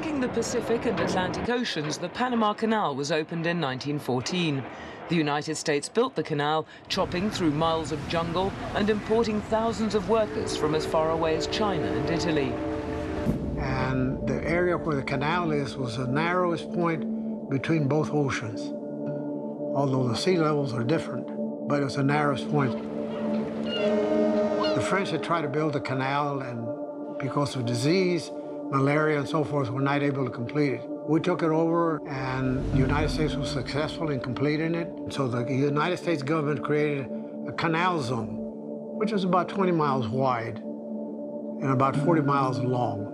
Linking the Pacific and Atlantic Oceans, the Panama Canal was opened in 1914. The United States built the canal, chopping through miles of jungle and importing thousands of workers from as far away as China and Italy. And the area where the canal is was the narrowest point between both oceans. Although the sea levels are different, but it's the narrowest point. The French had tried to build the canal, and because of disease, malaria and so forth, were not able to complete it. We took it over, and the United States was successful in completing it. So the United States government created a canal zone, which was about 20 miles wide and about 40 miles long.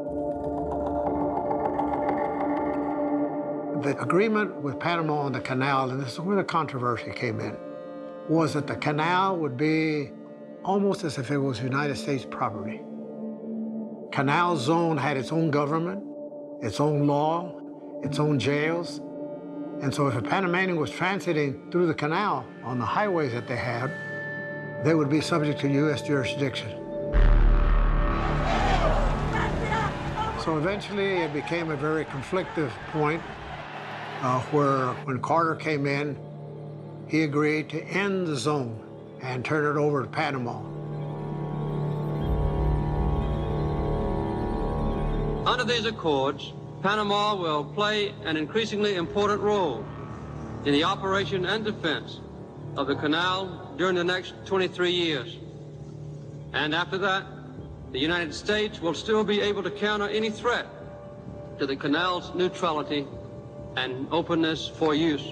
The agreement with Panama on the canal, and this is where the controversy came in, was that the canal would be almost as if it was United States property. Canal Zone had its own government, its own law, its own jails. And so if a Panamanian was transiting through the canal on the highways that they had, they would be subject to U.S. jurisdiction. So eventually it became a very conflictive point where when Carter came in, he agreed to end the zone and turn it over to Panama. Under these accords, Panama will play an increasingly important role in the operation and defense of the canal during the next 23 years. And after that, the United States will still be able to counter any threat to the canal's neutrality and openness for use.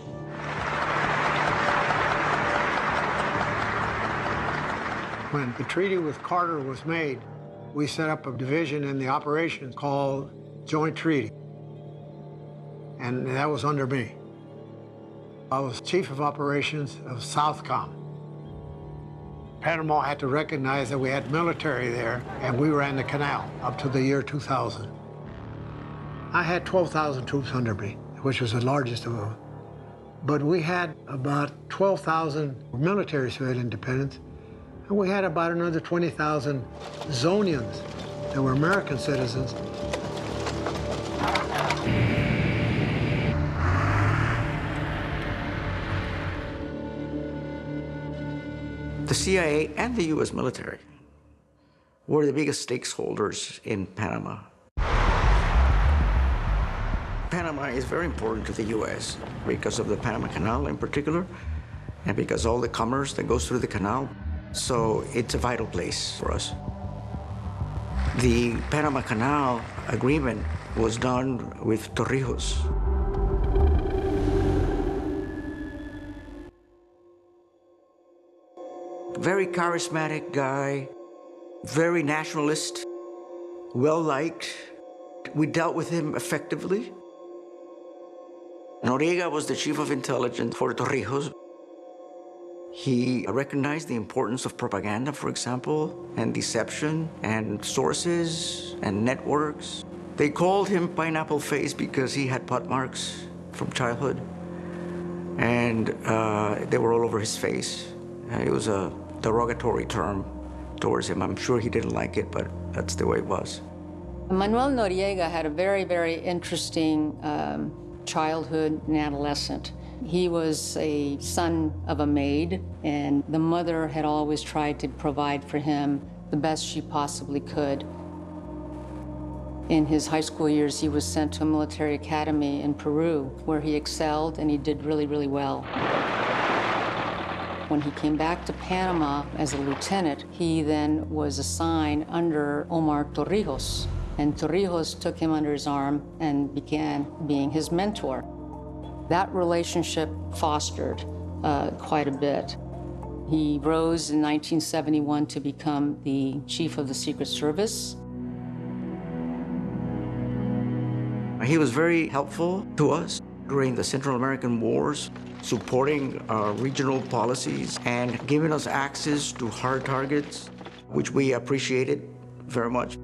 When the treaty with Carter was made, we set up a division in the operation called Joint Treaty. And that was under me. I was Chief of Operations of Southcom. Panama had to recognize that we had military there, and we ran the canal up to the year 2000. I had 12,000 troops under me, which was the largest of them. But we had about 12,000 military civilian dependents, and we had about another 20,000 Zonians that were American citizens. The CIA and the U.S. military were the biggest stakeholders in Panama. Panama is very important to the U.S. because of the Panama Canal in particular, and because all the commerce that goes through the canal. So it's a vital place for us. The Panama Canal agreement was done with Torrijos. Very charismatic guy, very nationalist, well-liked. We dealt with him effectively. Noriega was the chief of intelligence for Torrijos. He recognized the importance of propaganda, for example, and deception, and sources, and networks. They called him Pineapple Face because he had pot marks from childhood, and they were all over his face. It was a derogatory term towards him. I'm sure he didn't like it, but that's the way it was. Manuel Noriega had a very, very interesting childhood and adolescent. He was a son of a maid, and the mother had always tried to provide for him the best she possibly could. In his high school years, he was sent to a military academy in Peru, where he excelled and he did really, really well. When he came back to Panama as a lieutenant, he then was assigned under Omar Torrijos, and Torrijos took him under his arm and began being his mentor. That relationship fostered quite a bit. He rose in 1971 to become the chief of the Secret Service. He was very helpful to us during the Central American Wars, supporting our regional policies and giving us access to hard targets, which we appreciated very much.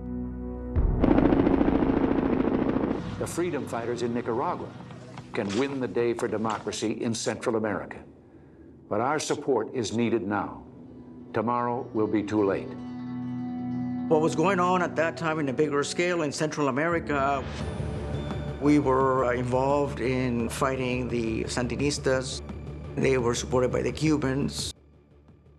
The freedom fighters in Nicaragua can win the day for democracy in Central America. But our support is needed now. Tomorrow will be too late. What was going on at that time in a bigger scale in Central America, we were involved in fighting the Sandinistas. They were supported by the Cubans.